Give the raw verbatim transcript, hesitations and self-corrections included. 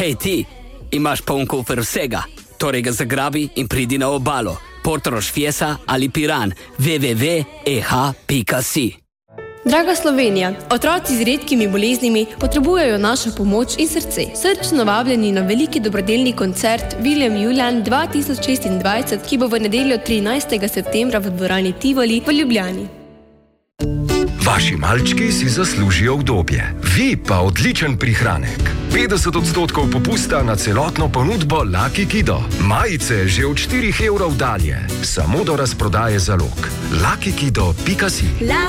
Hej ti, imaš poln kufer vsega, torej ga zagrabi in pridi na obalo. Portorož, Fiesa ali Piran, w w w pika e h pika si. Draga Slovenija, otroci z redkimi boleznimi potrebujejo našo pomoč in srce. Srčno vabljeni na veliki dobrodelni koncert William Julian dva tisoč šestindvajset, ki bo v nedeljo trinajstega septembra v dvorani Tivoli v Ljubljani. Vaši malčki si zaslužijo udobje, vi pa odličen prihranek. petdeset odstotkov popusta na celotno ponudbo Lucky Kido. Majice že od štirih evrov dalje, samo do razprodaje zalog. lucky kido pika si.